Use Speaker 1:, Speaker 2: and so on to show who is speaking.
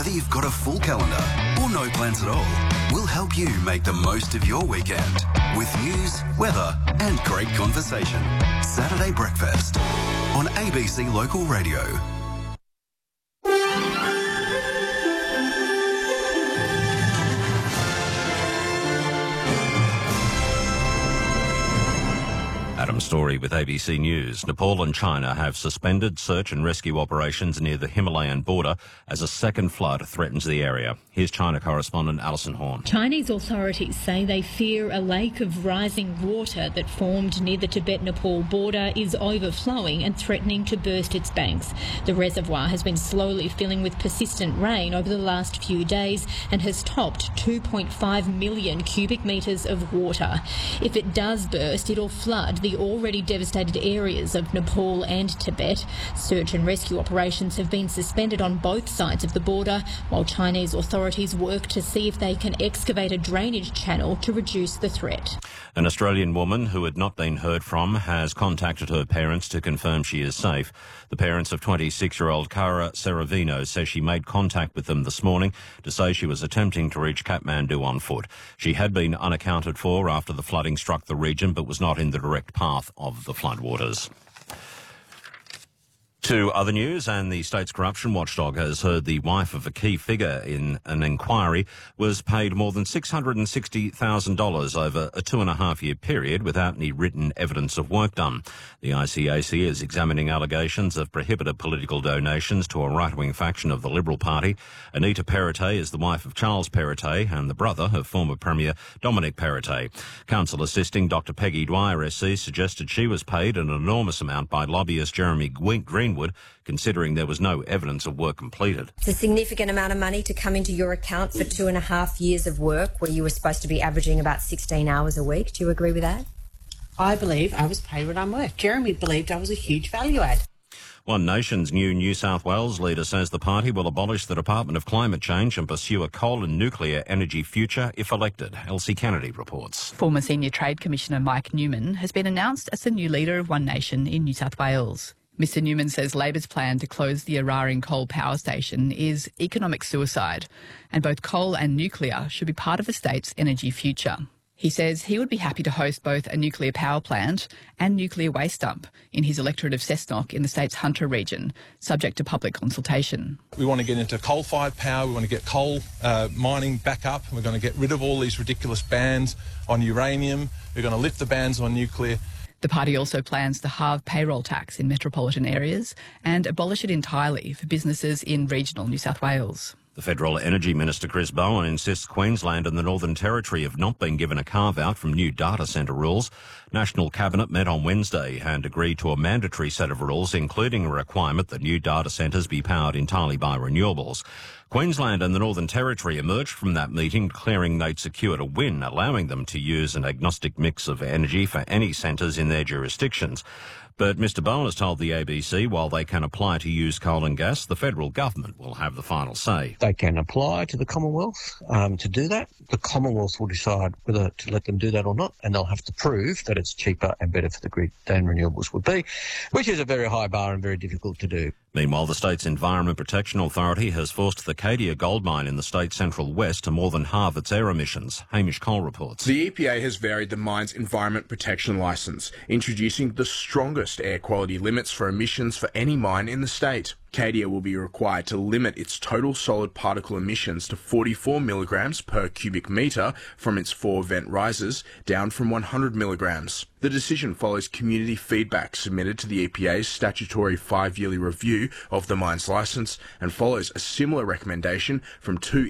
Speaker 1: Whether you've got a full calendar or no plans at all, we'll help you make the most of your weekend with news, weather and great conversation. Saturday Breakfast on ABC Local Radio.
Speaker 2: Adam Story with ABC News. Nepal and China have suspended search and rescue operations near the Himalayan border as a second flood threatens the area. Here's China correspondent Alison Horn.
Speaker 3: Chinese authorities say they fear a lake of rising water that formed near the Tibet-Nepal border is overflowing and threatening to burst its banks. The reservoir has been slowly filling with persistent rain over the last few days and has topped 2.5 million cubic metres of water. If it does burst, it'll flood the already devastated areas of Nepal and Tibet. Search and rescue operations have been suspended on both sides of the border, while Chinese authorities work to see if they can excavate a drainage channel to reduce the threat.
Speaker 2: An Australian woman who had not been heard from has contacted her parents to confirm she is safe. The parents of 26-year-old Cara Seravino says she made contact with them this morning to say she was attempting to reach Kathmandu on foot. She had been unaccounted for after the flooding struck the region but was not in the direct path of the floodwaters. To other news, and the state's corruption watchdog has heard the wife of a key figure in an inquiry was paid more than $660,000 over a 2.5-year period without any written evidence of work done. The ICAC is examining allegations of prohibited political donations to a right-wing faction of the Liberal Party. Anita Perrottet is the wife of Charles Perrottet and the brother of former Premier Dominic Perrottet. Counsel assisting Dr Peggy Dwyer SC suggested she was paid an enormous amount by lobbyist Jeremy Greenwood, considering there was no evidence of work completed.
Speaker 4: It's a significant amount of money to come into your account for 2.5 years of work where you were supposed to be averaging about 16 hours a week. Do you agree with that?
Speaker 5: I believe I was paid what I'm worth. Jeremy believed I was a huge value add.
Speaker 2: One Nation's new New South Wales leader says the party will abolish the Department of Climate Change and pursue a coal and nuclear energy future if elected. Elsie Kennedy reports.
Speaker 6: Former Senior Trade Commissioner Mike Newman has been announced as the new leader of One Nation in New South Wales. Mr Newman says Labor's plan to close the Eraring coal power station is economic suicide, and both coal and nuclear should be part of the state's energy future. He says he would be happy to host both a nuclear power plant and nuclear waste dump in his electorate of Cessnock in the state's Hunter region, subject to public consultation.
Speaker 7: We want to get into coal-fired power, we want to get coal mining back up, we're going to get rid of all these ridiculous bans on uranium, we're going to lift the bans on nuclear.
Speaker 6: The party also plans to halve payroll tax in metropolitan areas and abolish it entirely for businesses in regional New South Wales.
Speaker 2: The Federal Energy Minister Chris Bowen insists Queensland and the Northern Territory have not been given a carve-out from new data centre rules. National Cabinet met on Wednesday and agreed to a mandatory set of rules, including a requirement that new data centres be powered entirely by renewables. Queensland and the Northern Territory emerged from that meeting declaring they'd secured a win, allowing them to use an agnostic mix of energy for any centres in their jurisdictions. But Mr Bowen has told the ABC while they can apply to use coal and gas, the federal government will have the final say.
Speaker 8: They can apply to the Commonwealth to do that. The Commonwealth will decide whether to let them do that or not, and they'll have to prove that it's cheaper and better for the grid than renewables would be, which is a very high bar and very difficult to do.
Speaker 2: Meanwhile, the state's Environment Protection Authority has forced the Cadia gold mine in the state's central west to more than halve its air emissions. Hamish Cole reports.
Speaker 9: The EPA has varied the mine's Environment Protection Licence, introducing the strongest air quality limits for emissions for any mine in the state. Cadia will be required to limit its total solid particle emissions to 44 milligrams per cubic metre from its 4 vent risers, down from 100 milligrams. The decision follows community feedback submitted to the EPA's statutory 5-yearly review of the mine's licence and follows a similar recommendation from 2